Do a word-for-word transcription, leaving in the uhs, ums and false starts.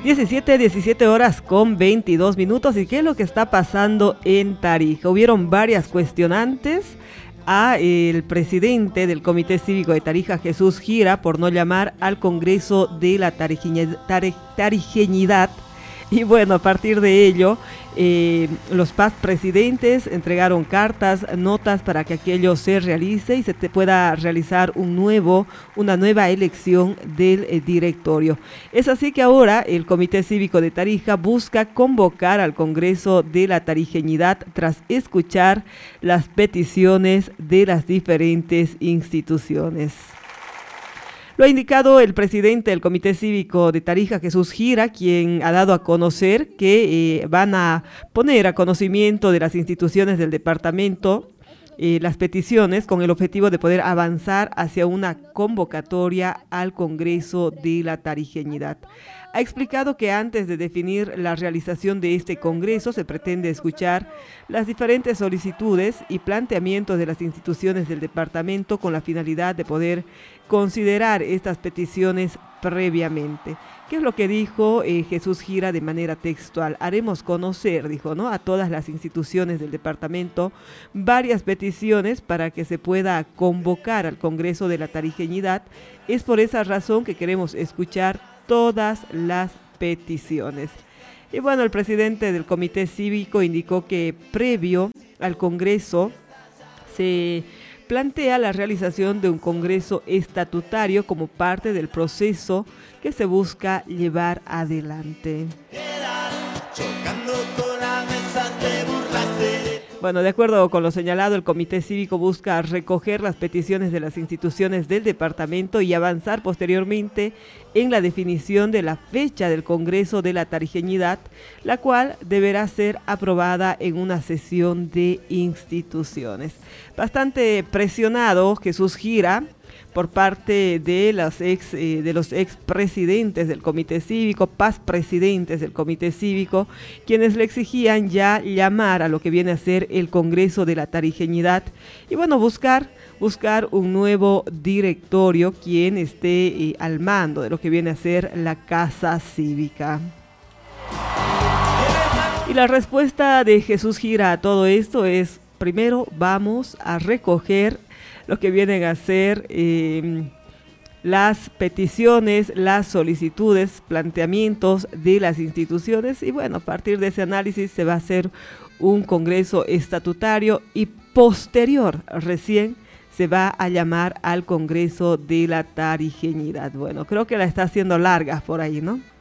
diecisiete, diecisiete horas con veintidós minutos. ¿Y qué es lo que está pasando en Tarija? Hubieron varias cuestionantes a el presidente del Comité Cívico de Tarija, Jesús Gira, por no llamar al Congreso de la tarijeñi- tare- Tarijeñidad. Y bueno, a partir de ello, eh, los P A S presidentes entregaron cartas, notas para que aquello se realice y se te pueda realizar un nuevo, una nueva elección del eh, directorio. Es así que ahora el Comité Cívico de Tarija busca convocar al Congreso de la Tarijeñidad tras escuchar las peticiones de las diferentes instituciones. Lo ha indicado el presidente del Comité Cívico de Tarija, Jesús Gira, quien ha dado a conocer que eh, van a poner a conocimiento de las instituciones del departamento eh, las peticiones con el objetivo de poder avanzar hacia una convocatoria al Congreso de la Tarijeñidad. Ha explicado que antes de definir la realización de este congreso se pretende escuchar las diferentes solicitudes y planteamientos de las instituciones del departamento con la finalidad de poder considerar estas peticiones previamente. ¿Qué es lo que dijo eh, Jesús Gira de manera textual? Haremos conocer, dijo, ¿no?, a todas las instituciones del departamento varias peticiones para que se pueda convocar al Congreso de la Tarijeñidad. Es por esa razón que queremos escuchar todas las peticiones. Y bueno, el presidente del Comité Cívico indicó que previo al Congreso se plantea la realización de un Congreso estatutario como parte del proceso que se busca llevar adelante. Bueno, de acuerdo con lo señalado, el Comité Cívico busca recoger las peticiones de las instituciones del departamento y avanzar posteriormente en la definición de la fecha del Congreso de la Tarijeñidad, la cual deberá ser aprobada en una sesión de instituciones. Bastante presionado Jesús Gira por parte de los ex eh, de los expresidentes del Comité Cívico, P A S presidentes del Comité Cívico, quienes le exigían ya llamar a lo que viene a ser el Congreso de la Tarijeñidad y bueno, buscar buscar un nuevo directorio quien esté eh, al mando de lo que viene a ser la Casa Cívica. Y la respuesta de Jesús Gira a todo esto es: primero vamos a recoger lo que vienen a ser eh, las peticiones, las solicitudes, planteamientos de las instituciones y bueno, a partir de ese análisis se va a hacer un congreso estatutario y posterior recién se va a llamar al Congreso de la Tarijeñidad. Bueno, creo que la está haciendo larga por ahí, ¿no?